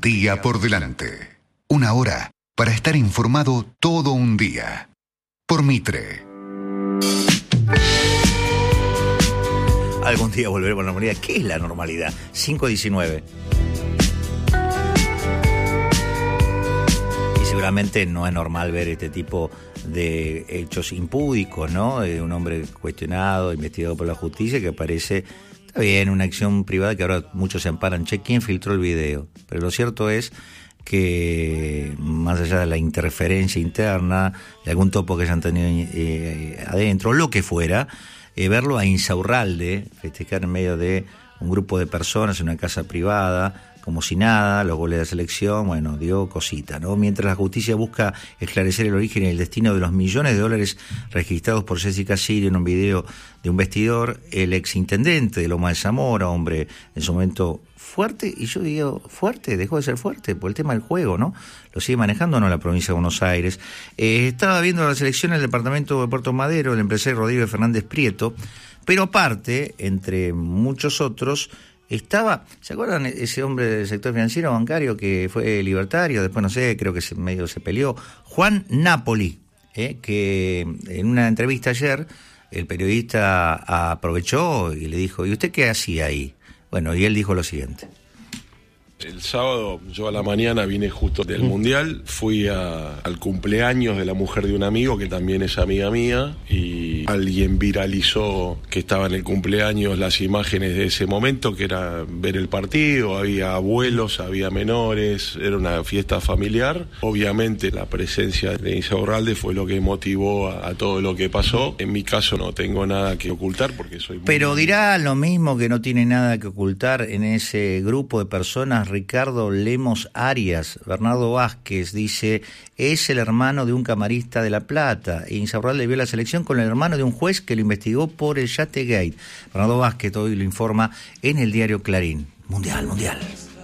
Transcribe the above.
día por delante. Una hora para estar informado todo un día. Por Mitre. Algún día volveremos a la normalidad. ¿Qué es la normalidad? 5:19. Y seguramente no es normal ver este tipo de hechos impúdicos, ¿no? De un hombre cuestionado, investigado por la justicia, que aparece, está bien, una acción privada que ahora muchos se amparan. Che, ¿quién filtró el video? Pero lo cierto es que más allá de la interferencia interna, de algún topo que hayan tenido adentro, lo que fuera, verlo a Insaurralde festejar en medio de un grupo de personas en una casa privada, como si nada, los goles de la selección, bueno, dio cosita, ¿no? Mientras la justicia busca esclarecer el origen y el destino de los millones de dólares registrados por Jessica Sirio en un video de un vestidor, el exintendente de Loma de Zamora, hombre en su momento fuerte, y yo digo, fuerte, dejó de ser fuerte por el tema del juego, ¿no? Lo sigue manejando o no la provincia de Buenos Aires. Estaba viendo la selección en el departamento de Puerto Madero, el empresario Rodrigo Fernández Prieto, pero aparte, entre muchos otros, estaba, ¿se acuerdan ese hombre del sector financiero bancario que fue libertario? Después, no sé, creo que medio se peleó. Juan Napoli, que en una entrevista ayer, el periodista aprovechó y le dijo, ¿y usted qué hacía ahí? Bueno, y él dijo lo siguiente. El sábado, yo a la mañana vine justo del Mundial, fui al cumpleaños de la mujer de un amigo que también es amiga mía, y alguien viralizó que estaba en el cumpleaños las imágenes de ese momento, que era ver el partido, había abuelos, había menores, era una fiesta familiar. Obviamente la presencia de Insaurralde fue lo que motivó a todo lo que pasó. En mi caso no tengo nada que ocultar porque soy... Pero dirá lo mismo que no tiene nada que ocultar en ese grupo de personas. Ricardo Lemos Arias, Bernardo Vázquez, dice, es el hermano de un camarista de La Plata. Insaurralde vio la selección con el hermano de un juez que lo investigó por el Yategate. Bernardo Vázquez hoy lo informa en el diario Clarín. Mundial.